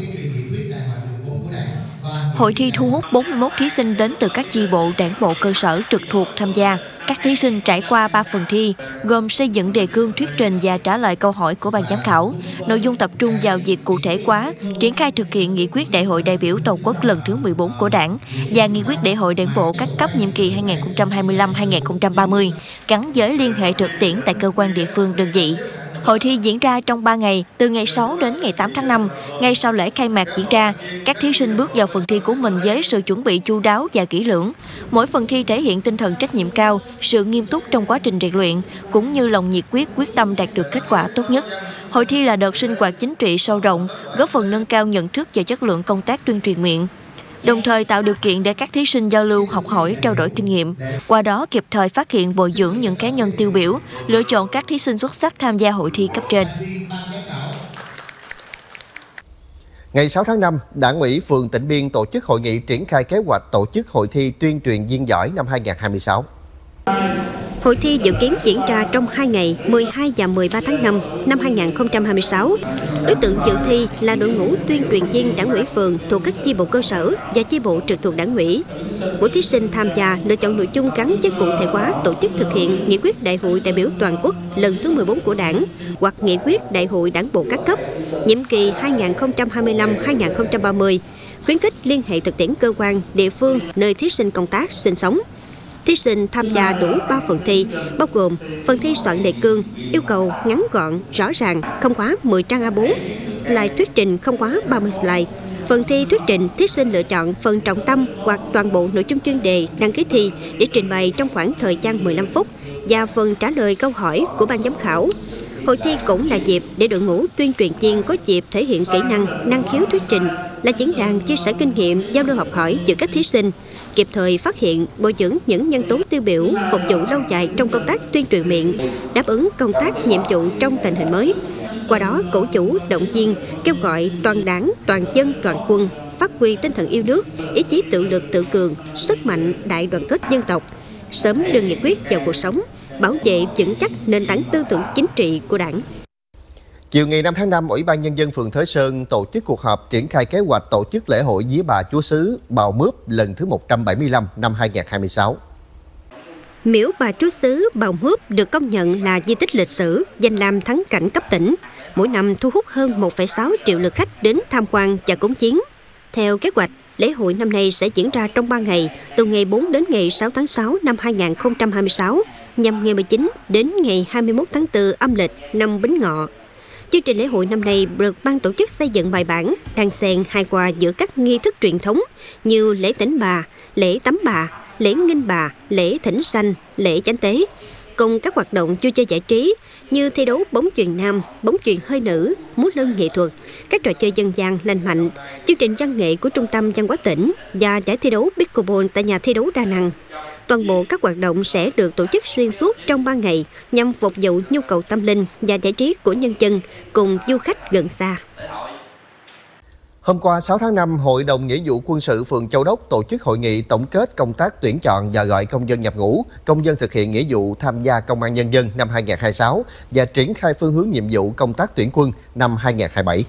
Hội thi thu hút 41 thí sinh đến từ các chi bộ, đảng bộ cơ sở trực thuộc tham gia. Các thí sinh trải qua 3 phần thi, gồm xây dựng đề cương thuyết trình và trả lời câu hỏi của ban giám khảo. Nội dung tập trung vào việc cụ thể hóa, triển khai thực hiện nghị quyết Đại hội đại biểu toàn quốc lần thứ 14 của Đảng và nghị quyết Đại hội đảng bộ các cấp nhiệm kỳ 2025-2030, gắn với liên hệ thực tiễn tại cơ quan địa phương đơn vị. Hội thi diễn ra trong 3 ngày, từ ngày 6 đến ngày 8 tháng 5. Ngay sau lễ khai mạc diễn ra, các thí sinh bước vào phần thi của mình với sự chuẩn bị chu đáo và kỹ lưỡng. Mỗi phần thi thể hiện tinh thần trách nhiệm cao, sự nghiêm túc trong quá trình rèn luyện, cũng như lòng nhiệt huyết, quyết tâm đạt được kết quả tốt nhất. Hội thi là đợt sinh hoạt chính trị sâu rộng, góp phần nâng cao nhận thức và chất lượng công tác tuyên truyền miệng, đồng thời tạo điều kiện để các thí sinh giao lưu, học hỏi, trao đổi kinh nghiệm. Qua đó kịp thời phát hiện, bồi dưỡng những cá nhân tiêu biểu, lựa chọn các thí sinh xuất sắc tham gia hội thi cấp trên. Ngày 6 tháng 5, Đảng ủy phường Tịnh Biên tổ chức hội nghị triển khai kế hoạch tổ chức hội thi tuyên truyền viên giỏi năm 2026. Hội thi dự kiến diễn ra trong 2 ngày 12 và 13 tháng 5 năm 2026. Đối tượng dự thi là đội ngũ tuyên truyền viên Đảng ủy phường thuộc các chi bộ cơ sở và chi bộ trực thuộc Đảng ủy. Mỗi thí sinh tham gia lựa chọn nội dung gắn với cụ thể hóa tổ chức thực hiện nghị quyết Đại hội đại biểu toàn quốc lần thứ 14 của Đảng hoặc nghị quyết Đại hội đảng bộ các cấp nhiệm kỳ 2025-2030, khuyến khích liên hệ thực tiễn cơ quan, địa phương nơi thí sinh công tác, sinh sống. Thí sinh tham gia đủ 3 phần thi, bao gồm phần thi soạn đề cương, yêu cầu ngắn gọn, rõ ràng, không quá 10 trang A4, slide thuyết trình không quá 30 slide. Phần thi thuyết trình, thí sinh lựa chọn phần trọng tâm hoặc toàn bộ nội dung chuyên đề đăng ký thi để trình bày trong khoảng thời gian 15 phút và phần trả lời câu hỏi của ban giám khảo. Hội thi cũng là dịp để đội ngũ tuyên truyền viên có dịp thể hiện kỹ năng, năng khiếu thuyết trình, là diễn đàn chia sẻ kinh nghiệm, giao lưu học hỏi giữa các thí sinh, kịp thời phát hiện, bồi dưỡng những nhân tố tiêu biểu phục vụ lâu dài trong công tác tuyên truyền miệng, đáp ứng công tác nhiệm vụ trong tình hình mới. Qua đó, cổ vũ, động viên, kêu gọi toàn đảng, toàn dân, toàn quân phát huy tinh thần yêu nước, ý chí tự lực tự cường, sức mạnh đại đoàn kết dân tộc, sớm đưa nghị quyết vào cuộc sống, bảo vệ vững chắc nền tảng tư tưởng chính trị của Đảng. Chiều ngày 5 tháng 5, Ủy ban Nhân dân phường Thới Sơn tổ chức cuộc họp triển khai kế hoạch tổ chức lễ hội Vía Bà Chúa Xứ Bào Mướp lần thứ 175 năm 2026. Miễu Bà Chúa Xứ Bào Mướp được công nhận là di tích lịch sử, danh lam thắng cảnh cấp tỉnh. Mỗi năm thu hút hơn 1,6 triệu lượt khách đến tham quan và cúng viếng. Theo kế hoạch, lễ hội năm nay sẽ diễn ra trong 3 ngày, từ ngày 4 đến ngày 6 tháng 6 năm 2026, nhằm ngày 19 đến ngày 21 tháng 4 âm lịch năm Bính Ngọ. Chương trình lễ hội năm nay được ban tổ chức xây dựng bài bản, đan xen hài hòa giữa các nghi thức truyền thống như lễ Tĩnh Bà, lễ Tắm Bà, lễ Nghinh Bà, lễ Thỉnh Sanh, lễ Chánh Tế, cùng các hoạt động vui chơi giải trí như thi đấu bóng chuyền nam, bóng chuyền hơi nữ, múa lân nghệ thuật, các trò chơi dân gian lành mạnh, chương trình văn nghệ của Trung tâm Văn hóa tỉnh và giải thi đấu pickleball tại nhà thi đấu đa năng. Toàn bộ các hoạt động sẽ được tổ chức xuyên suốt trong 3 ngày nhằm phục vụ nhu cầu tâm linh và giải trí của nhân dân cùng du khách gần xa. Hôm qua 6 tháng 5, Hội đồng Nghĩa vụ Quân sự phường Châu Đốc tổ chức hội nghị tổng kết công tác tuyển chọn và gọi công dân nhập ngũ, công dân thực hiện nghĩa vụ tham gia Công an Nhân dân năm 2026 và triển khai phương hướng nhiệm vụ công tác tuyển quân năm 2027.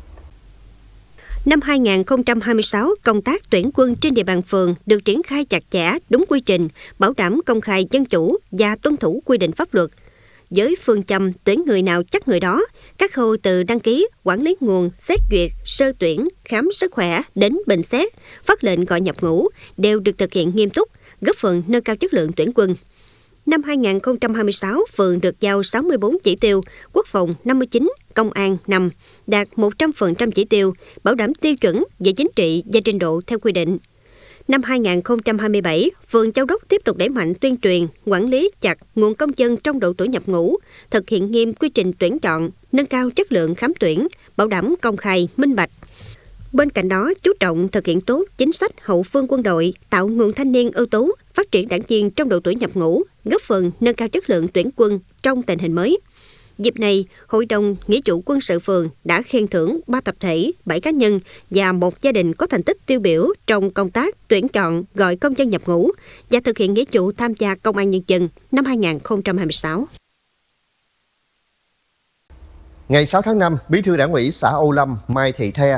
Năm 2026, công tác tuyển quân trên địa bàn phường được triển khai chặt chẽ, đúng quy trình, bảo đảm công khai dân chủ và tuân thủ quy định pháp luật. Với phương châm tuyển người nào chắc người đó, các khâu từ đăng ký, quản lý nguồn, xét duyệt, sơ tuyển, khám sức khỏe đến bình xét, phát lệnh gọi nhập ngũ đều được thực hiện nghiêm túc, góp phần nâng cao chất lượng tuyển quân. Năm 2026, phường được giao 64 chỉ tiêu, quốc phòng 59, công an 5, đạt 100% chỉ tiêu, bảo đảm tiêu chuẩn về chính trị và trình độ theo quy định. Năm 2027, phường Châu Đốc tiếp tục đẩy mạnh tuyên truyền, quản lý chặt nguồn công dân trong độ tuổi nhập ngũ, thực hiện nghiêm quy trình tuyển chọn, nâng cao chất lượng khám tuyển, bảo đảm công khai, minh bạch. Bên cạnh đó, chú trọng thực hiện tốt chính sách hậu phương quân đội, tạo nguồn thanh niên ưu tú, phát triển đảng viên trong độ tuổi nhập ngũ, góp phần nâng cao chất lượng tuyển quân trong tình hình mới. Dịp này, Hội đồng Nghĩa vụ Quân sự phường đã khen thưởng 3 tập thể, 7 cá nhân và 1 gia đình có thành tích tiêu biểu trong công tác tuyển chọn gọi công dân nhập ngũ và thực hiện nghĩa vụ tham gia Công an Nhân dân năm 2026. Ngày 6 tháng 5, Bí thư Đảng ủy xã Âu Lâm Mai Thị The